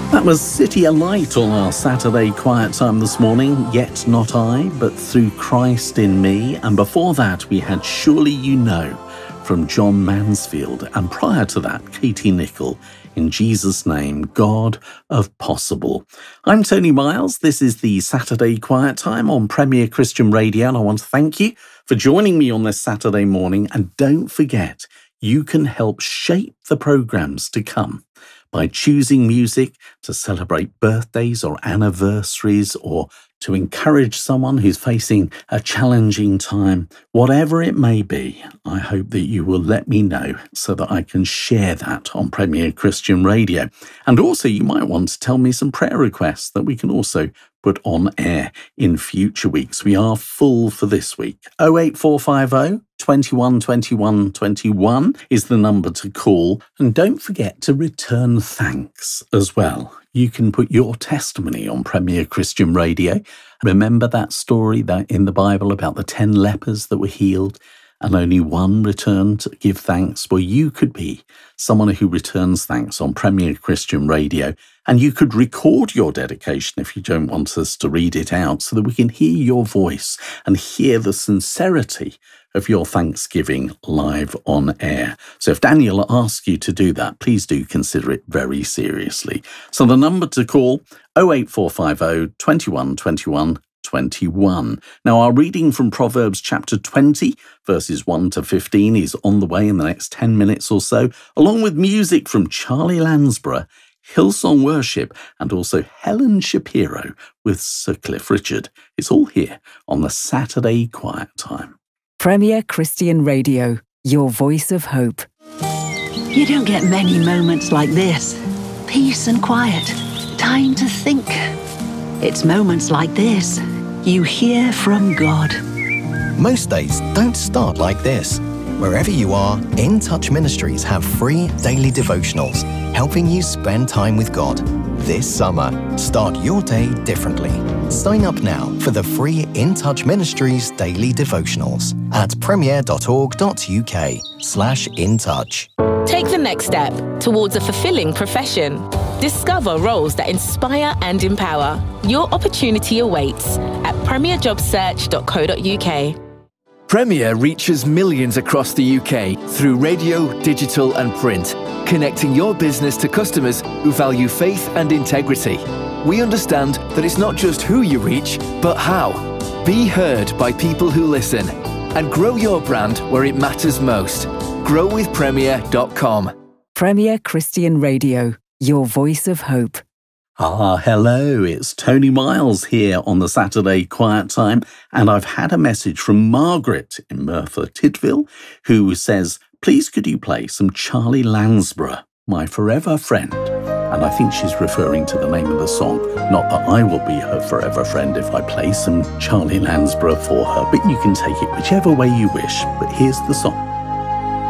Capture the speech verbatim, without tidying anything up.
That was City of Light on our Saturday quiet time this morning. Yet not I, but through Christ in me. And before that, we had Surely You Know from John Mansfield. And prior to that, Katie Nichol, In Jesus' Name, God of Possible. I'm Tony Miles. This is the Saturday quiet time on Premier Christian Radio. And I want to thank you for joining me on this Saturday morning. And don't forget, you can help shape the programmes to come by choosing music to celebrate birthdays or anniversaries, or to encourage someone who's facing a challenging time. Whatever it may be, I hope that you will let me know so that I can share that on Premier Christian Radio. And also you might want to tell me some prayer requests that we can also put on air in future weeks. We are full for this week. oh eight four five oh, two one, two one, two one is the number to call. And don't forget to return thanks as well. You can put your testimony on Premier Christian Radio. Remember that story that in the Bible about the ten lepers that were healed and only one returned to give thanks? Well, you could be someone who returns thanks on Premier Christian Radio, and you could record your dedication if you don't want us to read it out, so that we can hear your voice and hear the sincerity of your thanksgiving live on air. So if Daniel asks you to do that, please do consider it very seriously. So the number to call, oh eight four five oh, two one, two one, two one. Now, our reading from Proverbs chapter twenty, verses one to fifteen is on the way in the next ten minutes or so, along with music from Charlie Lansborough, Hillsong Worship, and also Helen Shapiro with Sir Cliff Richard. It's all here on the Saturday Quiet Time. Premier Christian Radio, your voice of hope. You don't get many moments like this. Peace and quiet. Time to think. It's moments like this you hear from God. Most days don't start like this. Wherever you are, In Touch Ministries have free daily devotionals, helping you spend time with God. This summer, start your day differently. Sign up now for the free In Touch Ministries daily devotionals at premier.org.uk slash in touch. Take the next step towards a fulfilling profession. Discover roles that inspire and empower. Your opportunity awaits at premier job search dot co dot uk. Premier reaches millions across the U K through radio, digital and print, connecting your business to customers who value faith and integrity. We understand that it's not just who you reach, but how. Be heard by people who listen, and grow your brand where it matters most. grow with premier dot com. Premier Christian Radio, your voice of hope. Ah, hello, it's Tony Miles here on the Saturday Quiet Time, and I've had a message from Margaret in Merthyr Tydfil, who says, please could you play some Charlie Lansborough, My Forever Friend? And I think she's referring to the name of the song, not that I will be her forever friend if I play some Charlie Lansborough for her, but you can take it whichever way you wish. But here's the song.